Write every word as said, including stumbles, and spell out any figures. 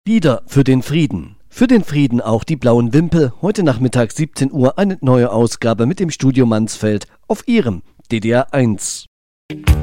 Lieder für den Frieden. Für den Frieden auch die Blauen Wimpel. Heute Nachmittag siebzehn Uhr eine neue Ausgabe mit dem Studio Mansfeld auf Ihrem D D R eins.